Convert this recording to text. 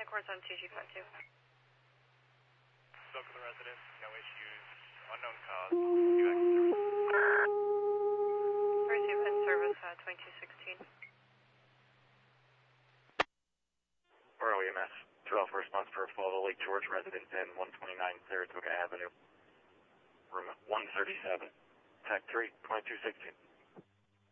course on 2252. Spoke with the resident, no issues, unknown cause, evac service. First event service 2216. Borough EMS, 12 response for a fall to Lake George resident in 129 Saratoga Avenue, room 137, TAC 3, 2216.